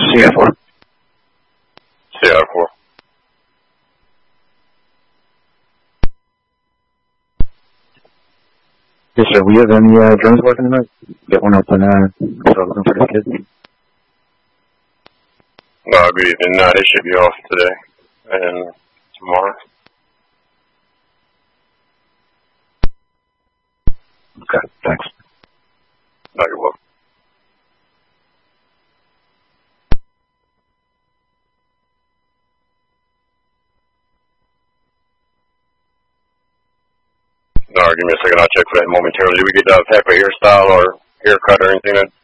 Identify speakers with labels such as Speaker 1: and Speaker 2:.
Speaker 1: CR4.
Speaker 2: CR4.
Speaker 1: Yes, sir. We have any drones working tonight? Get one up and start looking for this kid.
Speaker 2: Good evening. They should be off today and tomorrow.
Speaker 1: Okay, thanks.
Speaker 2: No, you're welcome. Give me a second. I'll check for that momentarily. Did we get that type of hairstyle or haircut or anything that